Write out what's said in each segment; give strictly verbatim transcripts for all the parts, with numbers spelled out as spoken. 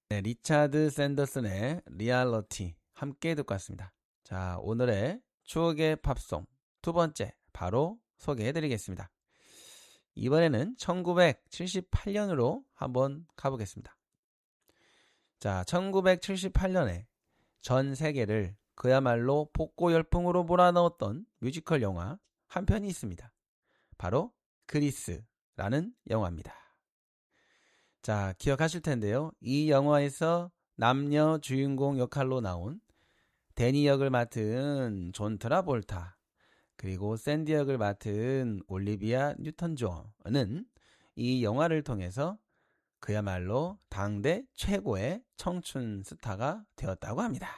네, 리차드 샌더슨의 리얼리티 함께 듣고 왔습니다. 자, 오늘의 추억의 팝송 두 번째 바로 소개해드리겠습니다. 이번에는 천구백칠십팔 년으로 한번 가보겠습니다. 자, 천구백칠십팔 년에 전 세계를 그야말로 복고 열풍으로 몰아넣었던 뮤지컬 영화 한 편이 있습니다. 바로 그리스라는 영화입니다. 자, 기억하실 텐데요. 이 영화에서 남녀 주인공 역할로 나온 데니 역을 맡은 존 트라볼타, 그리고 샌디 역을 맡은 올리비아 뉴턴 존은 이 영화를 통해서 그야말로 당대 최고의 청춘 스타가 되었다고 합니다.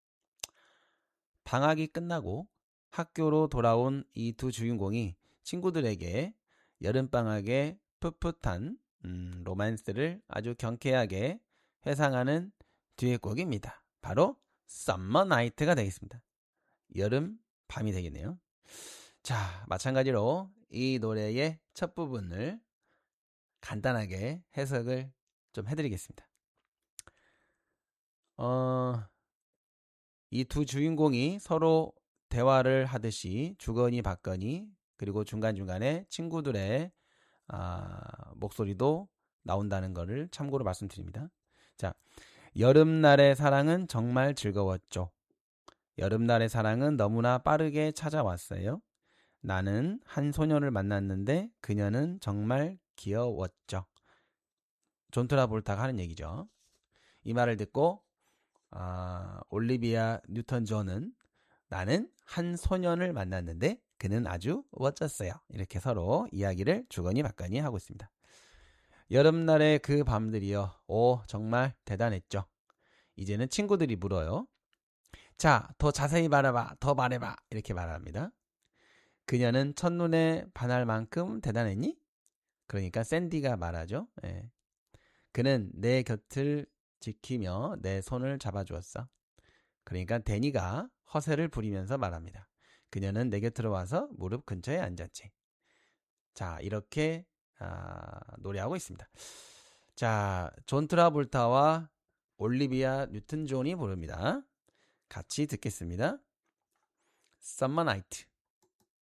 방학이 끝나고 학교로 돌아온 이 두 주인공이 친구들에게 여름방학의 풋풋한 음, 로맨스를 아주 경쾌하게 회상하는 듀엣곡입니다. 바로 썸머 나이트가 되겠습니다. 여름 밤이 되겠네요. 자, 마찬가지로 이 노래의 첫 부분을 간단하게 해석을 좀 해드리겠습니다. 어, 이 두 주인공이 서로 대화를 하듯이 주거니 받거니 그리고 중간중간에 친구들의 아, 목소리도 나온다는 것을 참고로 말씀드립니다. 자, 여름날의 사랑은 정말 즐거웠죠. 여름날의 사랑은 너무나 빠르게 찾아왔어요. 나는 한 소녀를 만났는데 그녀는 정말 귀여웠죠. 존 트라볼타가 하는 얘기죠. 이 말을 듣고 아, 올리비아 뉴턴 존은 나는 한 소년을 만났는데 그는 아주 멋졌어요. 이렇게 서로 이야기를 주거니 받거니 하고 있습니다. 여름날의 그 밤들이요. 오, 정말 대단했죠. 이제는 친구들이 물어요. 자, 더 자세히 말해봐. 더 말해봐. 이렇게 말합니다. 그녀는 첫눈에 반할 만큼 대단했니? 그러니까 샌디가 말하죠. 예. 그는 내 곁을 지키며 내 손을 잡아주었어. 그러니까 데니가 허세를 부리면서 말합니다. 그녀는 내 곁으로 와서 무릎 근처에 앉았지. 자, 이렇게 아, 노래하고 있습니다. 자, 존 트라볼타와 올리비아 뉴튼 존이 부릅니다. 같이 듣겠습니다. Summer Night.